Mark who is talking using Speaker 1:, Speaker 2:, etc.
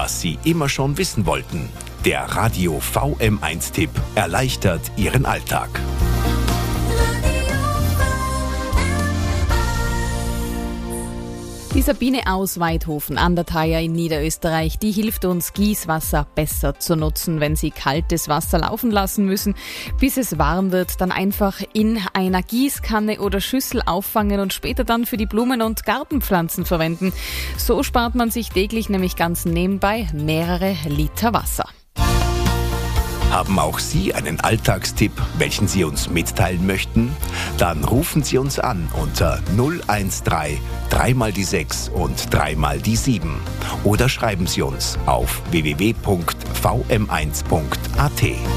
Speaker 1: was Sie immer schon wissen wollten. Der Radio VM1-Tipp erleichtert Ihren Alltag.
Speaker 2: Die Sabine aus Weidhofen an der Thaya in Niederösterreich, die hilft uns, Gießwasser besser zu nutzen. Wenn Sie kaltes Wasser laufen lassen müssen, bis es warm wird, dann einfach in einer Gießkanne oder Schüssel auffangen und später dann für die Blumen- und Gartenpflanzen verwenden. So spart man sich täglich nämlich ganz nebenbei mehrere Liter Wasser.
Speaker 1: Haben auch Sie einen Alltagstipp, welchen Sie uns mitteilen möchten? Dann rufen Sie uns an unter 013 3 mal die 6 und 3 mal die 7 oder schreiben Sie uns auf www.vm1.at.